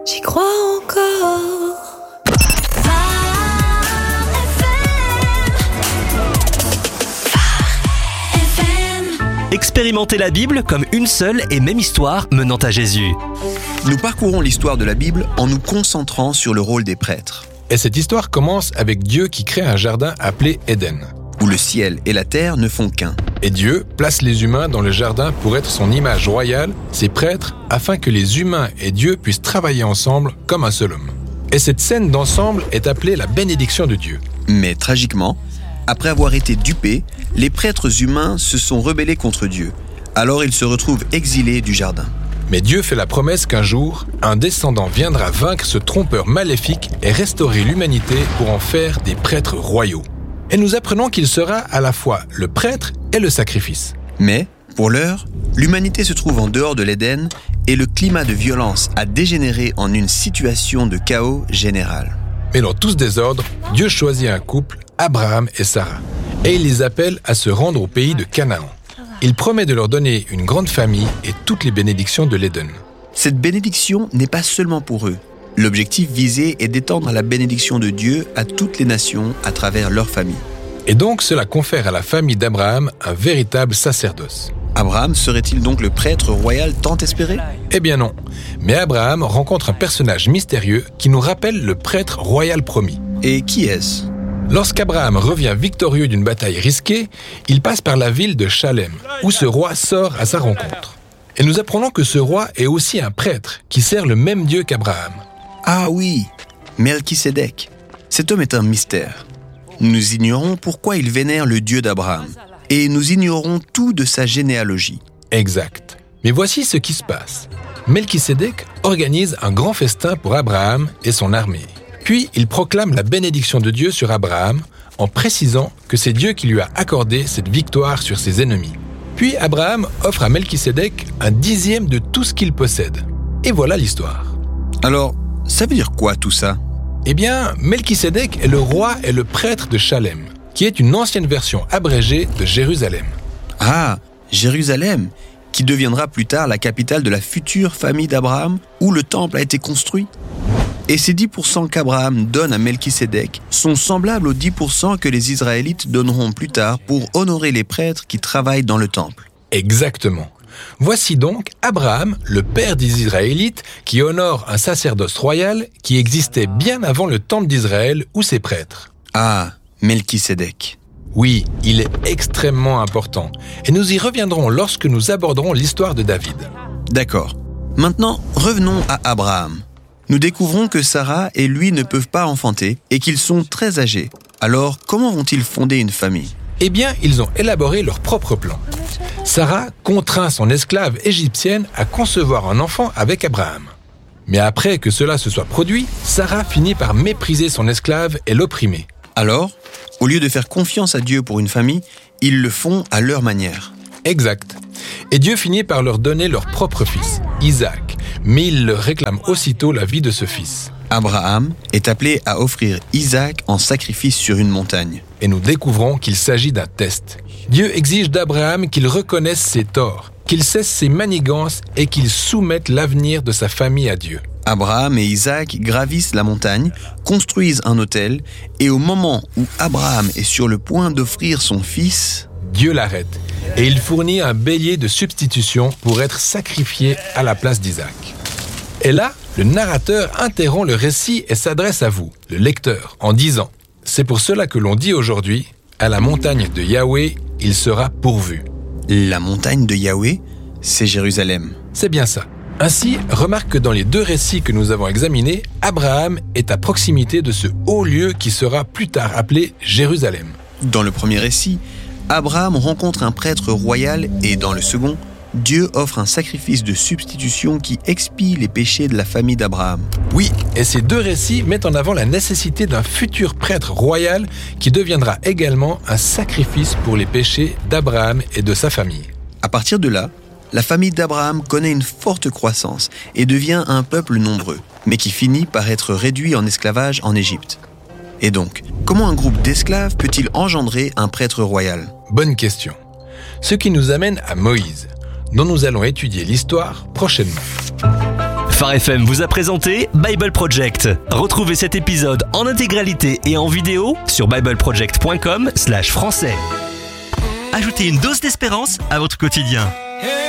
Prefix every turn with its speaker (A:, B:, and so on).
A: j'y crois encore.
B: Expérimentez la Bible comme une seule et même histoire menant à Jésus.
C: Nous parcourons l'histoire de la Bible en nous concentrant sur le rôle des prêtres,
D: Et cette histoire commence avec Dieu qui crée un jardin appelé Éden.
C: où le ciel et la terre ne font qu'un.
D: Et Dieu place les humains dans le jardin pour être son image royale, ses prêtres, afin que les humains et Dieu puissent travailler ensemble comme un seul homme. Et cette scène d'ensemble est appelée la bénédiction de Dieu.
C: Mais tragiquement, après avoir été dupés, les prêtres humains se sont rebellés contre Dieu. Alors ils se retrouvent exilés du jardin.
D: Mais Dieu fait la promesse qu'un jour, un descendant viendra vaincre ce trompeur maléfique et restaurer l'humanité pour en faire des prêtres royaux. Et nous apprenons qu'il sera à la fois le prêtre et le sacrifice.
C: Mais, pour l'heure, l'humanité se trouve en dehors de l'Éden et le climat de violence a dégénéré en une situation de chaos général.
D: Mais dans tout ce désordre, Dieu choisit un couple, Abraham et Sarah, et il les appelle à se rendre au pays de Canaan. Il promet de leur donner une grande famille et toutes les bénédictions de l'Éden.
C: Cette bénédiction n'est pas seulement pour eux. L'objectif visé est d'étendre la bénédiction de Dieu à toutes les nations à travers leur famille.
D: Et donc cela confère à la famille d'Abraham un véritable sacerdoce.
C: Abraham serait-il donc le prêtre royal tant espéré ?
D: Eh bien non, mais Abraham rencontre un personnage mystérieux qui nous rappelle le prêtre royal promis.
C: Et qui est-ce ?
D: Lorsqu'Abraham revient victorieux d'une bataille risquée, il passe par la ville de Chalem, où ce roi sort à sa rencontre. Et nous apprenons que ce roi est aussi un prêtre qui sert le même Dieu qu'Abraham.
C: Ah oui, Melchisédek. Cet homme est un mystère. Nous ignorons pourquoi il vénère le Dieu d'Abraham. Et nous ignorons tout de sa généalogie.
D: Exact. Mais voici ce qui se passe. Melchisédek organise un grand festin pour Abraham et son armée. Puis il proclame la bénédiction de Dieu sur Abraham en précisant que c'est Dieu qui lui a accordé cette victoire sur ses ennemis. Puis Abraham offre à Melchisédek un 10e de tout ce qu'il possède. Et voilà l'histoire.
C: Alors, ça veut dire quoi tout ça ?
D: Eh bien, Melchisédek est le roi et le prêtre de Chalem, qui est une ancienne version abrégée de Jérusalem.
C: Ah, Jérusalem, qui deviendra plus tard la capitale de la future famille d'Abraham, où le temple a été construit. Et ces 10% qu'Abraham donne à Melchisédek sont semblables aux 10% que les Israélites donneront plus tard pour honorer les prêtres qui travaillent dans le temple.
D: Exactement. Voici donc Abraham, le père des Israélites, qui honore un sacerdoce royal qui existait bien avant le temple d'Israël ou ses prêtres.
C: Ah, Melchisédek.
D: Oui, il est extrêmement important, et nous y reviendrons lorsque nous aborderons l'histoire de David.
C: D'accord. Maintenant, revenons à Abraham. Nous découvrons que Sarah et lui ne peuvent pas enfanter et qu'ils sont très âgés. Alors, comment vont-ils fonder une famille ?
D: Eh bien, ils ont élaboré leur propre plan. Sarah contraint son esclave égyptienne à concevoir un enfant avec Abraham. Mais après que cela se soit produit, Sarah finit par mépriser son esclave et l'opprimer.
C: Alors, au lieu de faire confiance à Dieu pour une famille, ils le font à leur manière.
D: Exact. Et Dieu finit par leur donner leur propre fils, Isaac, mais il leur réclame aussitôt la vie de ce fils.
C: Abraham est appelé à offrir Isaac en sacrifice sur une montagne.
D: Et nous découvrons qu'il s'agit d'un test. Dieu exige d'Abraham qu'il reconnaisse ses torts, qu'il cesse ses manigances et qu'il soumette l'avenir de sa famille à Dieu.
C: Abraham et Isaac gravissent la montagne, construisent un autel, et au moment où Abraham est sur le point d'offrir son fils,
D: Dieu l'arrête et il fournit un bélier de substitution pour être sacrifié à la place d'Isaac. Et là, le narrateur interrompt le récit et s'adresse à vous, le lecteur, en disant « C'est pour cela que l'on dit aujourd'hui, à la montagne de Yahweh, il sera pourvu. »
C: La montagne de Yahweh, c'est Jérusalem.
D: C'est bien ça. Ainsi, remarque que dans les deux récits que nous avons examinés, Abraham est à proximité de ce haut lieu qui sera plus tard appelé Jérusalem.
C: Dans le premier récit, Abraham rencontre un prêtre royal et dans le second, Dieu offre un sacrifice de substitution qui expie les péchés de la famille d'Abraham.
D: Oui, et ces deux récits mettent en avant la nécessité d'un futur prêtre royal qui deviendra également un sacrifice pour les péchés d'Abraham et de sa famille.
C: À partir de là, la famille d'Abraham connaît une forte croissance et devient un peuple nombreux, mais qui finit par être réduit en esclavage en Égypte. Et donc, comment un groupe d'esclaves peut-il engendrer un prêtre royal ?
D: Bonne question. Ce qui nous amène à Moïse, dont nous allons étudier l'histoire prochainement.
B: Phare FM vous a présenté Bible Project. Retrouvez cet épisode en intégralité et en vidéo sur bibleproject.com/français. Ajoutez une dose d'espérance à votre quotidien.